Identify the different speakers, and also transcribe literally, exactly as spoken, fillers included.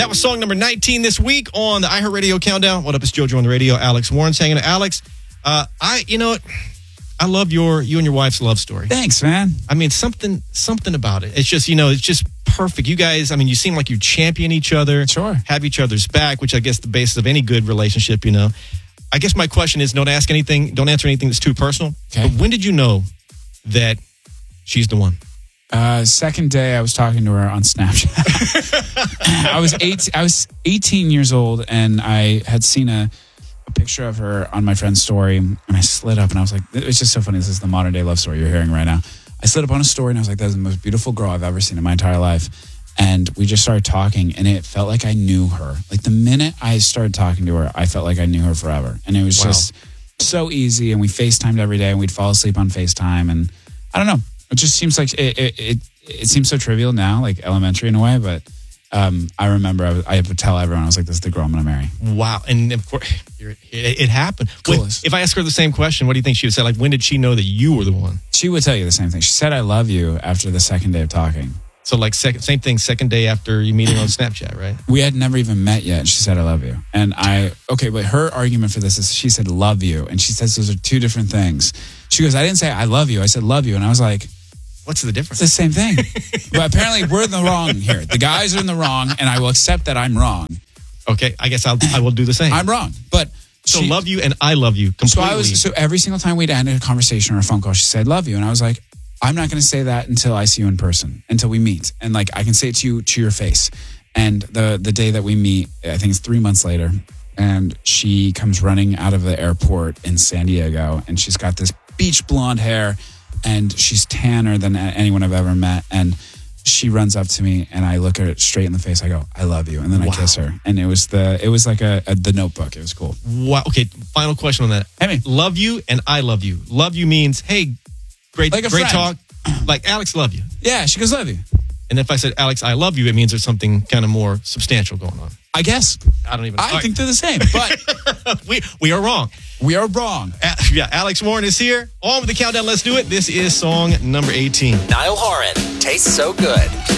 Speaker 1: That was song number nineteen this week on the iHeartRadio Countdown. What up, it's JoJo on the radio. Alex Warren's hanging out. Alex, uh, I, you know what? I love your, you and your wife's love story.
Speaker 2: Thanks, man.
Speaker 1: I mean, something, something about it. It's just, you know, it's just perfect. You guys, I mean, you seem like you champion each other.
Speaker 2: Sure.
Speaker 1: Have each other's back, which I guess the basis of any good relationship, you know. I guess my question is, don't ask anything, don't answer anything that's too personal.
Speaker 2: Okay.
Speaker 1: But when did you know that she's the one?
Speaker 2: Uh, second day, I was talking to her on Snapchat. I was eight. I was eighteen years old, and I had seen a, a picture of her on my friend's story, and I slid up, and I was like, "It's just so funny. This is the modern day love story you're hearing right now." I slid up on a story, and I was like, "That's the most beautiful girl I've ever seen in my entire life." And we just started talking, and it felt like I knew her. Like the minute I started talking to her, I felt like I knew her forever, and it was
Speaker 1: Wow.
Speaker 2: just so easy. And we FaceTimed every day, and we'd fall asleep on FaceTime, and I don't know. It just seems like it, it, it, it seems so trivial now, like elementary in a way. But um, I remember I, was, I would tell everyone, I was like, this is the girl I'm going to marry.
Speaker 1: Wow. And of course, you're, it, it happened. Wait,
Speaker 2: Coolest.
Speaker 1: if I ask her the same question, what do you think she would say? Like, when did she know that you were the one?
Speaker 2: She would tell you the same thing. She said, I love you after the second day of talking.
Speaker 1: So like second, same thing, second day after you meeting on Snapchat, right?
Speaker 2: We had never even met yet. And she said, I love you. And I, okay, but her argument for this is she said, love you. And she says those are two different things. She goes, I didn't say I love you. I said, love you. And I was like,
Speaker 1: What's the difference?
Speaker 2: it's the same thing. But apparently we're in the wrong here. The guys are in the wrong, and I will accept that I'm wrong.
Speaker 1: Okay, I guess I'll, I will do the same.
Speaker 2: I'm wrong. But
Speaker 1: so
Speaker 2: she,
Speaker 1: love you and I love you completely.
Speaker 2: So I was, so every single time we'd end a conversation or a phone call, she said, love you. And I was like, I'm not going to say that until I see you in person, until we meet. And like, I can say it to you, to your face. And the, the day that we meet, I think it's three months later, and she comes running out of the airport in San Diego, and she's got this beach blonde hair, and she's tanner than anyone I've ever met. And she runs up to me, and I look at her straight in the face. I go, I love you. And then
Speaker 1: Wow.
Speaker 2: I kiss her. And it was the, it was like a, a the Notebook. It was cool.
Speaker 1: Wow. Okay, final question on that.
Speaker 2: Hey, me.
Speaker 1: Love you and I love you. Love you means, hey, great,
Speaker 2: Like a
Speaker 1: great
Speaker 2: friend.
Speaker 1: talk. Like, Alex, love you.
Speaker 2: Yeah, she goes, love you.
Speaker 1: And if I said, Alex, I love you, it means there's something kind of more substantial going on.
Speaker 2: I guess.
Speaker 1: I don't even know.
Speaker 2: I think they're the same, but
Speaker 1: we, we are wrong.
Speaker 2: we are wrong.
Speaker 1: Uh, yeah, Alex Warren is here. On with the countdown. Let's do it. This is song number eighteen.
Speaker 3: Niall Horan tastes so good.